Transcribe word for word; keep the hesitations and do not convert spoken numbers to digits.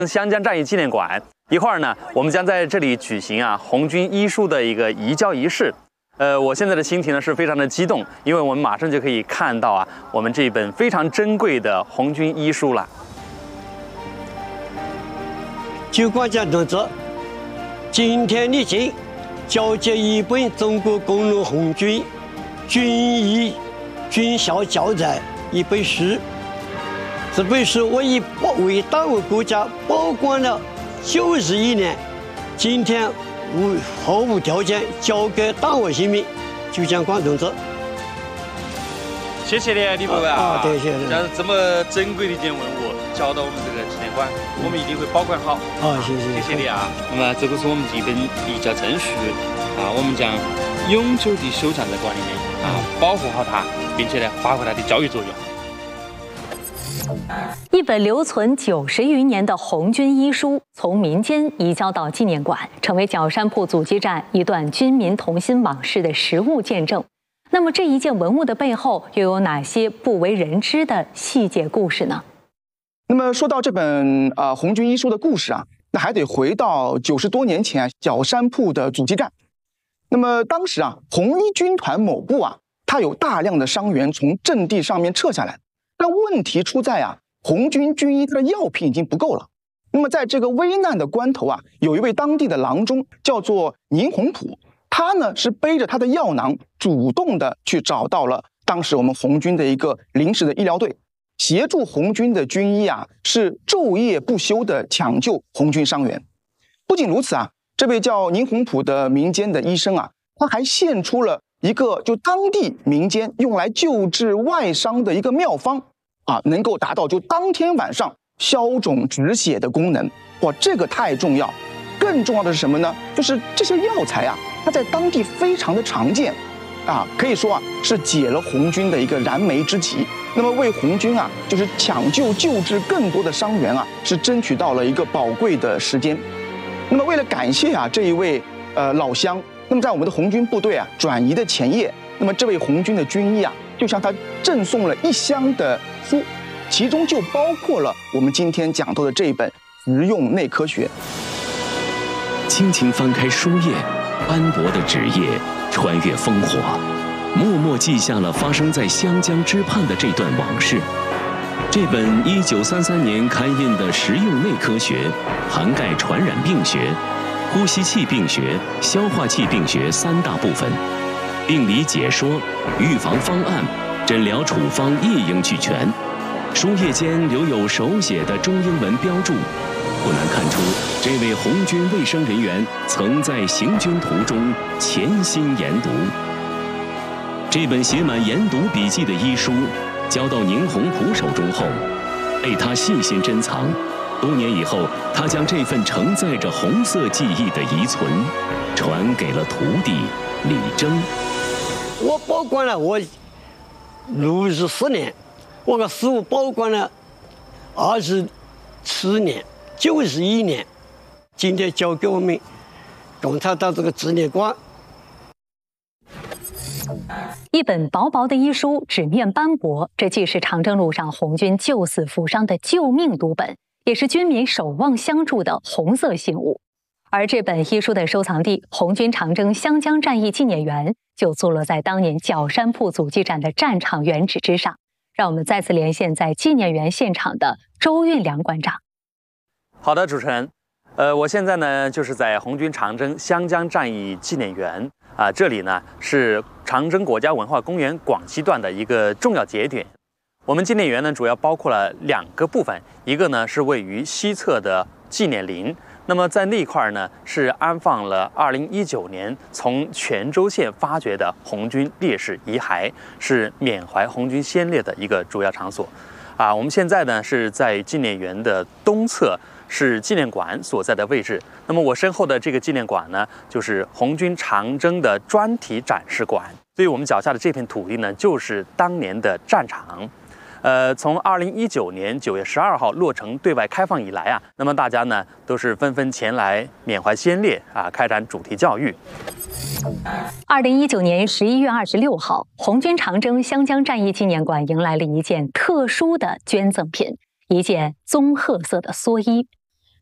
湘江战役纪念馆。一会儿呢，我们将在这里举行啊红军医书的一个移交仪式。呃，我现在的心情呢是非常的激动，因为我们马上就可以看到啊我们这本非常珍贵的红军医书了。 旧管家同志，今天你请交接一本中国工农红军军医军校教材一本书。这本书我已为党为国家保管了九十一年，今天无毫无条件交给党委新民就将广同志。 谢谢你，李副啊！ 啊，对，谢谢。 像这么珍贵的一件文物交到我们这个纪念馆，我们一定会保管好。 啊，谢谢， 谢谢你啊！那么这个是我们这本移交证书啊，我们将永久地收藏在馆里面啊，保护好它，并且呢发挥它的教育作用。 一本留存九十余年的红军医书，从民间移交到纪念馆，成为角山铺阻击战一段军民同心往事的实物见证。那么，这一件文物的背后又有哪些不为人知的细节故事呢？ 那么，说到这本呃红军医书的故事啊，那还得回到九十多年前角山铺的阻击战。那么当时啊，红一军团某部啊，它有大量的伤员从阵地上面撤下来。但问题出在啊，红军军医它的药品已经不够了。那么在这个危难的关头啊，有一位当地的郎中叫做宁洪普，他呢是背着他的药囊，主动的去找到了当时我们红军的一个临时的医疗队，协助红军的军医啊是昼夜不休的抢救红军伤员。不仅如此啊，这位叫宁洪普的民间的医生啊，他还献出了一个就当地民间用来救治外伤的一个妙方。啊，能够达到就当天晚上消肿止血的功能，哇，这个太重要。更重要的是什么呢？就是这些药材啊，它在当地非常的常见，啊，可以说啊是解了红军的一个燃眉之急。那么为红军啊，就是抢救救治更多的伤员啊，是争取到了一个宝贵的时间。那么为了感谢啊这一位呃老乡，那么在我们的红军部队啊转移的前夜，那么这位红军的军医啊，就向他赠送了一箱的书，其中就包括了我们今天讲到的这一本《实用内科学》。 轻轻翻开书页，斑驳的纸页穿越烽火，默默记下了发生在湘江之畔的这段往事。这本一九三三年刊印的《实用内科学》，涵盖传染病学、呼吸器病学、消化器病学三大部分，病理解说、预防方案、诊疗处方一应俱全。书页间留有手写的中英文标注，不难看出这位红军卫生人员曾在行军途中潜心研读。这本写满研读笔记的医书交到宁洪普手中后，被他细心珍藏。多年以后，他将这份承载着红色记忆的遗存传给了徒弟李征。 我保管了我六十四年，我个书保管了二十七年，九十一年，今天交给我们共产党这个纪念馆。 一本薄薄的医书，纸面斑驳，这既是长征路上红军救死扶伤的救命读本，也是军民守望相助的红色信物。而这本医书的收藏地红军长征湘江战役纪念园，就坐落在当年角山铺阻击战的战场原址之上。让我们再次连线在纪念园现场的周运良馆长。 好的，主持人，呃，我现在呢就是在红军长征湘江战役纪念园啊、呃，这里呢是长征国家文化公园广西段的一个重要节点。我们纪念园呢主要包括了两个部分，一个呢是位于西侧的纪念林。那么在那一块呢，是安放了二零一九年从泉州县发掘的红军烈士遗骸，是缅怀红军先烈的一个主要场所。啊，我们现在呢是在纪念园的东侧，是纪念馆所在的位置。那么我身后的这个纪念馆呢，就是红军长征的专题展示馆。所以我们脚下的这片土地呢，就是当年的战场。呃，从二零一九年九月十二号落成对外开放以来啊，那么大家呢都是纷纷前来缅怀先烈啊，开展主题教育。 二零一九年十一月二十六号，红军长征湘江战役纪念馆迎来了一件特殊的捐赠品，一件棕褐色的蓑衣。